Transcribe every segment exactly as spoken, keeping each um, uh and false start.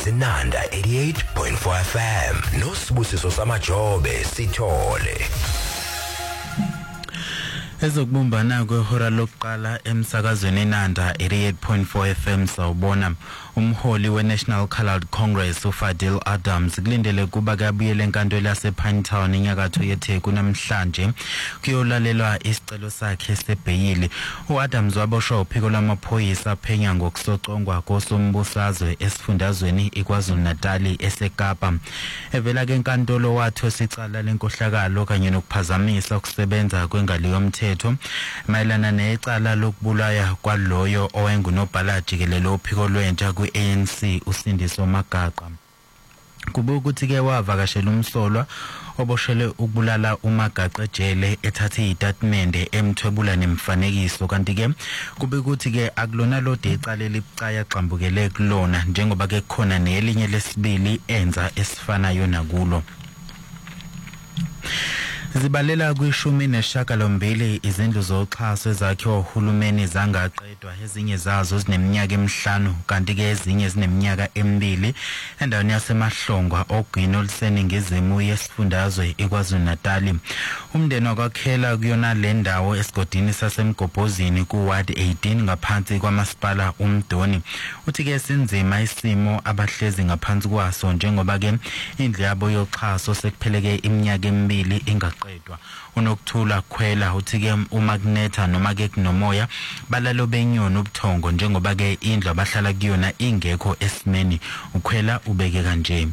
Isinanda eighty-eight point four F M. Nosibusiso Samajobe Sithole. Ezokubumbana kwehora lokuqala emsakazweni eNanda eighty-eight point four F M sawubona umholi we-National Coloured Congress uFadil Adams kulindele kuba kabuyele enkantolo yasePinetown enyakatho yeTheku namhlanje kuyolalelwa isicelo sakhe sebheyili. uAdams waboshwa uphiko lwamaphoyisa aphenya ngokusocongwa kosombusazwe esifundazweni iKwaZulu-Natal eseKapa. Evela ke enkantolo watho sicala lenkohlakalo kanye nokuphazamisa ukusebenza kwengalo yomthetho mayelana necala lokubulaya kwaloyo owengunobhala jikelele ophiko lwentsha ku-A N C uSindiso Magaqa. Kube ukuthi ke wavakashela umsolwa oboshele ukubulala uMagaqa ejele ethathe itatimende emthwebula nemfanekiso, kanti ke kube ukuthi ke akulona lode icala libucaya xambukele kulona njengoba ke khona nelinye lesibili enza esifanayo nakulo. Zibalela kwishumi neshagalombili izindlu zoxhaso ezakhiwa uhulumeni zangaqedwa, ezinye zazo zineminyaka emihlanu kanti ke ezinye zineminyaka emibili endaweni yasemahlongwa ogwini oluseningizimu yesifundazwe iKwaZulu-Natal. Umndeni wakwakhela kuyona le ndawo esigodini sasemgobhozini ku-Ward eighteen ngaphansi kwamasipala uMdoni. Uthi ke sinzima isimo abahlezi ngaphansi kwaso njengoba ke indlu yabo yoxhaso sekupheleke iminyaka emibili ingaqedwa. Unokuthula Khwela uthi ke uMagneta noma ke kunomoya balalo benyoni ubuthongo njengoba ke indlu abahlala kuyona ingekho esimeni. uKhwela ubeke kanje: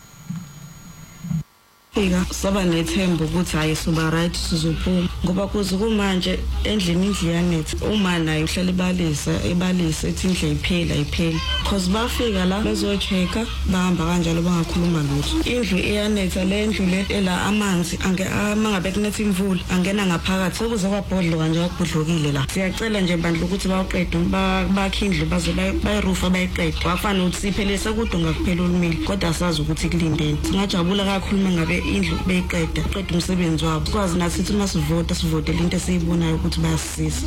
Fika saba nethemba ukuthi hayi soba right sizophuma ngoba kuze kumanje endlini indlu yanethi uma nayo uhlala ebalisa ebalisa ethi indlu iphela iphela cause bafika la bezochecka bahamba kanjalo bangakhuluma lutho. Indlu iyanetha le ndlu le ela amanzi ange mangabe kunethi imvula angena ngaphakathi sekuze kwabhodloka nje kwabhodlokile la. Siyacela nje bandla ukuthi bawuqede bakhe indlu baze bayirufa bayiqede wafana ukuthi siphele sekudonga kuphela ulumile kodwa asazi ukuthi kulindeni. Singajabula kakhulu mangabe indlu beyiqeda qeda umsebenzi wabo kwazi nathi sithi masivota sivotele into esiyibonayo ukuthi bayasisiza.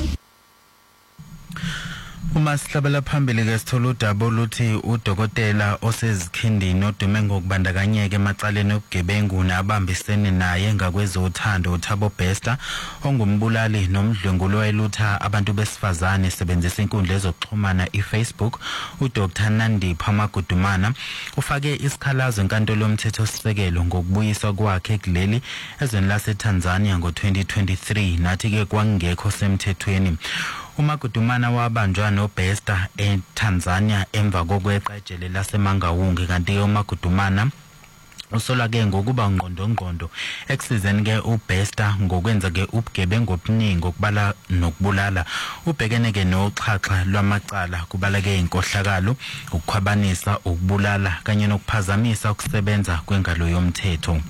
Uma sihlabela phambili ke sithola udaba oluthi udokotela osezikhindini odume ngokubandakanyeka emacaleni obugebengu nabambisene naye ngakwezothando uThabo Bester ongumbulali nomdlwengulo wayelutha abantu besifazane sebenzisa inkundla ezokuxhumana iFacebook. uDr Nandi Phamagudumana ufake isikhalazo enkantolo yomthetho sisekelo ngokubuyiswa kwakhe kuleli ezweni laseTanzania ngo-twenty twenty-three nathi ke kwangekho semthethweni. uMagudumana wabanjwa noBester eTanzania emva kokweqa ejele laseMangaunge, kanti uMagudumana usola ke ngokuba ngqondongqondo eksizeni ke uBester ngokwenza ke ubugebengu obuningi okubala nokubulala. Ubhekene ke noxhaxha lwamacala kubala ke inkohlakalo, ukukhwabanisa, ukubulala kanye nokuphazamisa ukusebenza kwengalo yomthetho.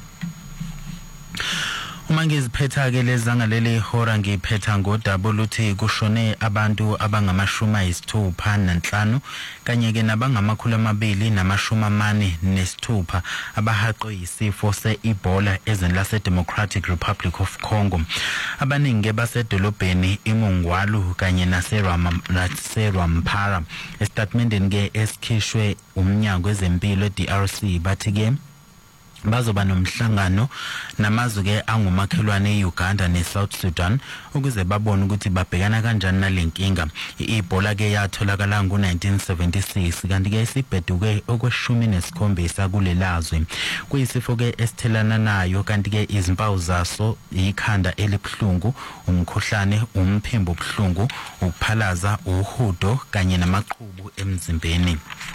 Uma ngiziphetha ke lezangaleli hora ngiphetha ngodaba oluthi kushone abantu abangamashumi ayisithupha nanhlanu kanye ke nabangamakhulu amabili namashumi amane nesithupha abahaqwe yisifo se-Ebola ezweni lase-Democratic Republic of Congo. Abaningi ke basedolobheni iMongwalu kanye naseRwampara. Estatementeni ke esikhishwe umnyango wezempilo e-D R C bathi ke bazoba nomhlangano namazwe ke angumakhelwane eUganda neSouth Sudan ukuze babone ukuthi babhekana kanjani nalenkinga. iEbola ke yatholakala ngo-nineteen seventy-six kanti ke isibheduke okweshumi nesikhombisa kulelazwe. Kuyisifo ke esithelana nayo kanti ke izimpawu zaso ikhanda elibuhlungu, umkhuhlane, umphimbo obuhlungu, ukuphalaza, uhudo kanye namaqhubu emzimbeni.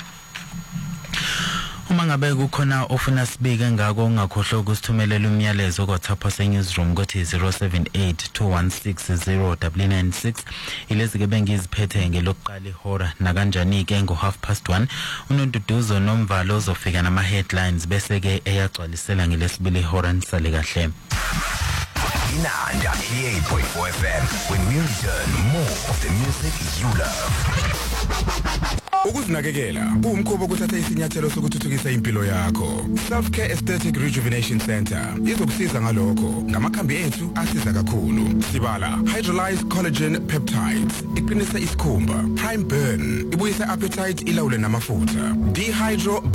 Uma ngabe kukhona ofuna sibike ngako ungakhohlwa ukusithumelela umyalezo kwaThapha seNewsroom kothi zero seven eight two one six zero nine nine six. Ilezi ke bengiziphethe ngelokuqala ihora nakanjani ke ngo half past one unonduduzo nomvalo ozofika nama headlines bese ke eyagcwalisela ngelesibili ihora nisale kahle. Inanda eighty-eight point four F M, when we return, more of the music you love. Ukuzinakekela umkhubo ukuthatha isinyathelo sokuthuthukisa impilo yakho. Self Care Aesthetic Rejuvenation Center izokusiza ngalokho. Ngamakhambi ethu asiza kakhulu. Sibala Hydrolyzed Collagen Peptides iqinisa isikhumba. Prime Burn ibuyisa appetite ilawule namafutha. Dehydro